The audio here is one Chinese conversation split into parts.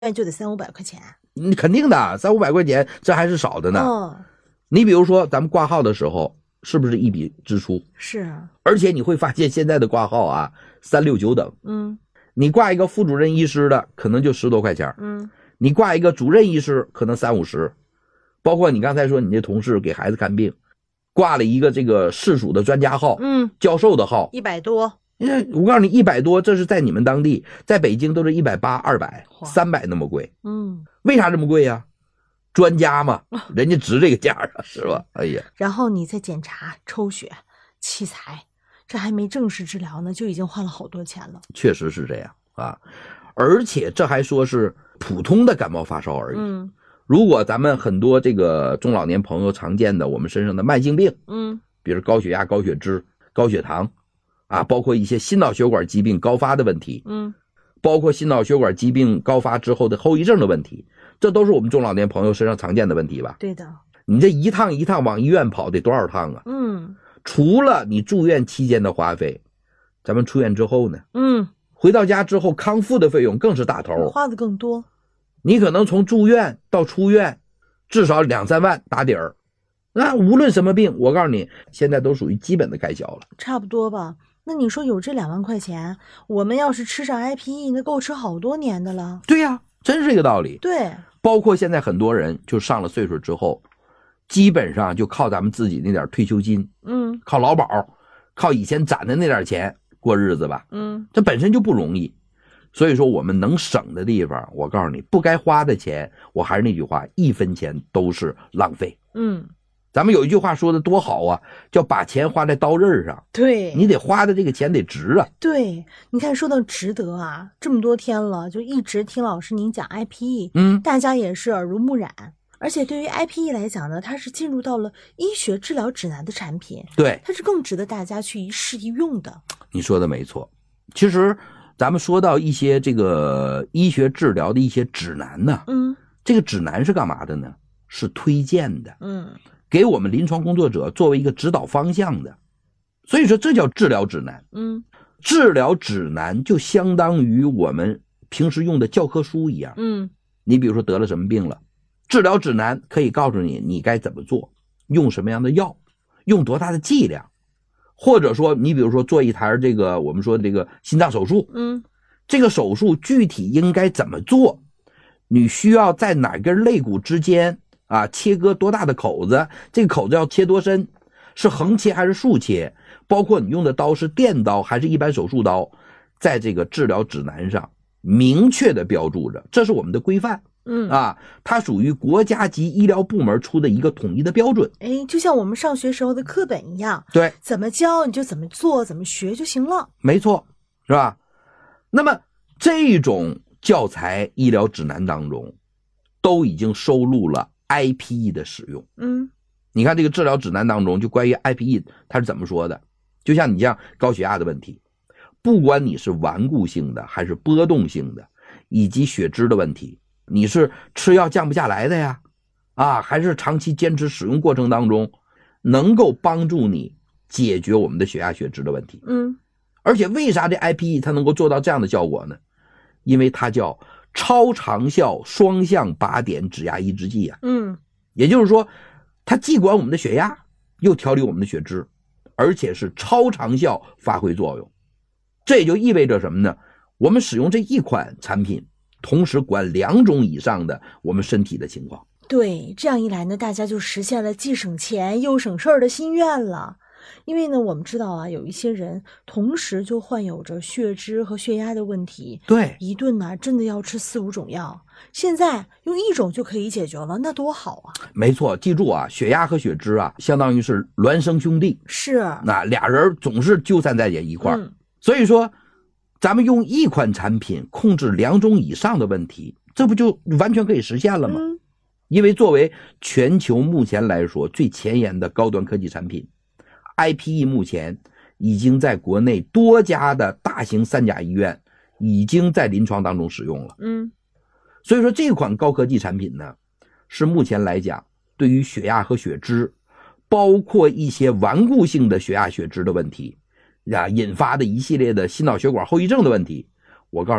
就得300-500块钱。 你肯定的，300-500块钱这还是少的呢。你比如说咱们挂号的时候是不是一笔支出？ 是。 而且你会发现现在的挂号啊，3、6、9等。你挂一个副主任医师的可能就10多块钱。你挂一个主任医师可能30、50。包括你刚才说你这同事给孩子看病，挂了一个这个市属的专家号，教授的号 ，100多。 我告诉你100多，这是在你们当地，在北京都是180、200、300那么贵。为啥这么贵呀？专家嘛，人家值这个价啊，是吧？哎呀， 然后你再检查、抽血、器材，这还没正式治疗呢，就已经花了好多钱了。 确实是这样啊，而且这还说是普通的感冒发烧而已。如果咱们很多这个中老年朋友常见的我们身上的慢性病，比如高血压、高血脂、高血糖啊，包括一些心脑血管疾病高发的问题，包括心脑血管疾病高发之后的后遗症的问题，这都是我们中老年朋友身上常见的问题吧？ 对的。 你这一趟一趟往医院跑得多少趟啊？除了你住院期间的花费，咱们出院之后呢？回到家之后康复的费用更是大头， 花的更多。 你可能从住院到出院至少2、3万打底儿。那无论什么病，我告诉你现在都属于基本的开销了。 差不多吧。那你说有这2万块钱，我们要是吃上 IPE， 那够吃好多年的了。 对呀，真是这个道理。 对， 包括现在很多人就上了岁数之后，基本上就靠咱们自己那点退休金，靠劳保，靠以前攒的那点钱过日子吧。这本身就不容易。所以说我们能省的地方，我告诉你，不该花的钱，我还是那句话，1分钱都是浪费。咱们有一句话说的多好啊，叫把钱花在刀刃上。 对， 你得花的这个钱得值啊。 对，你看说到值得啊，这么多天了，就一直听老师您讲 IPE，大家也是耳濡目染。而且对于 IPE 来讲呢，它是进入到了医学治疗指南的产品， 对， 它是更值得大家去一试一用的。 你说的没错。其实咱们说到一些这个医学治疗的一些指南呢，这个指南是干嘛的呢？是推荐的，给我们临床工作者作为一个指导方向的。所以说这叫治疗指南。治疗指南就相当于我们平时用的教科书一样。你比如说得了什么病了，治疗指南可以告诉你你该怎么做，用什么样的药，用多大的剂量，或者说你比如说做一台这个我们说这个心脏手术，这个手术具体应该怎么做，你需要在哪根肋骨之间啊切割多大的口子，这个口子要切多深，是横切还是竖切，包括你用的刀是电刀还是一般手术刀，在这个治疗指南上明确的标注着，这是我们的规范。它属于国家级医疗部门出的一个统一的标准。 就像我们上学时候的课本一样， 对， 怎么教你就怎么做，怎么学就行了。 没错，是吧？那么这种教材医疗指南当中都已经收录了 IPE 的使用。你看这个治疗指南当中就关于 IPE 它是怎么说的，就像你像高血压的问题，不管你是顽固性的还是波动性的，以及血脂的问题，你是吃药降不下来的呀，还是长期坚持使用过程当中能够帮助你解决我们的血压血脂的问题。而且为啥这 IPE 它能够做到这样的效果呢？因为它叫超长效双向靶点指压抑制剂啊。也就是说它既管我们的血压又调理我们的血脂，而且是超长效发挥作用。这也就意味着什么呢？我们使用这一款产品同时管2种以上的我们身体的情况。 对，这样一来呢，大家就实现了既省钱又省事儿的心愿了。因为呢，我们知道啊，有一些人同时就患有着血脂和血压的问题， 对， 一顿呢真的要吃4、5种药，现在用1种就可以解决了，那多好啊！ 没错，记住啊，血压和血脂啊，相当于是孪生兄弟， 是那俩人总是纠缠在一块儿。所以说，咱们用一款产品控制2种以上的问题，这不就完全可以实现了吗？因为作为全球目前来说最前沿的高端科技产品，IPE 目前已经在国内多家的大型3甲医院已经在临床当中使用了。所以说这款高科技产品呢，是目前来讲对于血压和血脂，包括一些顽固性的血压血脂的问题引发的一系列的心脑血管后遗症的问题，我告诉你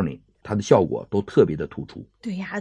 它的效果都特别的突出。 对呀，